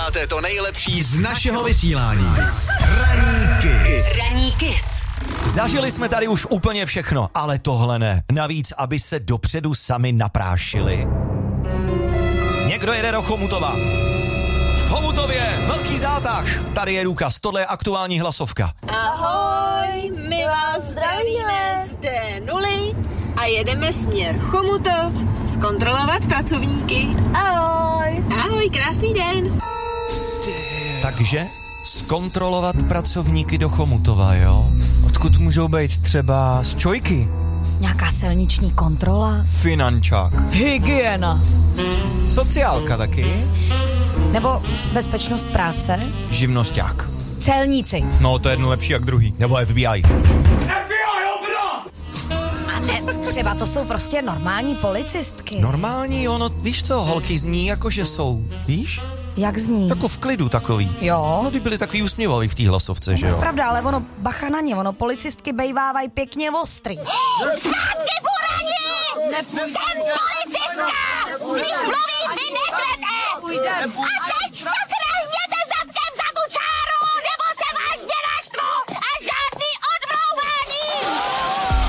Znáte to nejlepší z našeho vysílání. Ranní Kiss. Zažili jsme tady už úplně všechno, ale tohle ne. Navíc, aby se dopředu sami naprášili. Někdo jede do Chomutova. V Chomutově velký zátah. Tady je důkaz, tohle je aktuální hlasovka. Ahoj, my vás zdravíme z D0 a jedeme směr Chomutov zkontrolovat pracovníky. Ahoj. Ahoj, krásný den. Takže zkontrolovat pracovníky do Chomutova, jo? Odkud můžou být třeba z Čojky? Nějaká silniční kontrola? Finančák. Hygiena. Sociálka taky. Nebo bezpečnost práce? Živnosťák. Celníci. No, to je jedno lepší jak druhý. Nebo FBI. A ne, třeba to jsou prostě normální policistky. Normální, ono, víš co, holky zní jako, že jsou, víš? Jak zní? Jako v klidu takový. Jo. No, ty byly takový usměvavý v té hlasovce, že jo? Pravda, ale ono, bacha na ně, ono policistky bejvávají pěkně ostrý. Zpátky, burani! Jsem policistka! Když mluvím, vy nechvete! A teď sakra